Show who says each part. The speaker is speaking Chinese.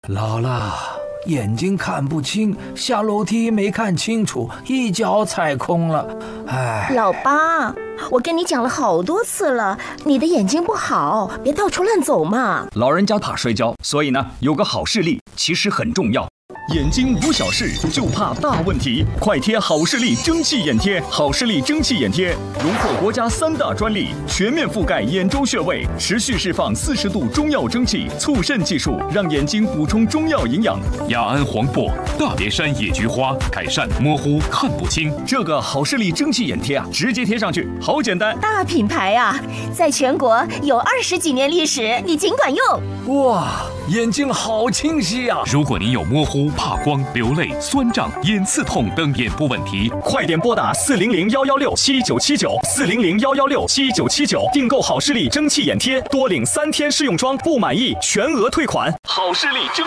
Speaker 1: 老了，眼睛看不清，下楼梯没看清楚，一脚踩空了。哎，
Speaker 2: 老八，我跟你讲了好多次了，你的眼睛不好，别到处乱走嘛。
Speaker 3: 老人家怕摔跤，所以呢，有个好视力其实很重要。眼睛无小事，就怕大问题。快贴好视力蒸汽眼贴，好视力蒸汽眼贴荣获国家3大专利，全面覆盖眼周穴位，持续释放40度中药蒸汽，促肾技术，让眼睛补充中药营养。
Speaker 4: 雅安黄柏、大别山野菊花，改善模糊看不清。
Speaker 3: 这个好视力蒸汽眼贴啊，直接贴上去，好简单。
Speaker 2: 大品牌啊，在全国有20几年历史，你尽管用。
Speaker 1: 哇，眼睛好清晰啊！
Speaker 4: 如果您有模糊、怕光、流泪、酸胀、眼刺痛等眼部问题，
Speaker 3: 快点拨打400-116-7979，400-116-7979，订购好视力蒸汽眼贴，多领3天试用装，不满意全额退款。好视力蒸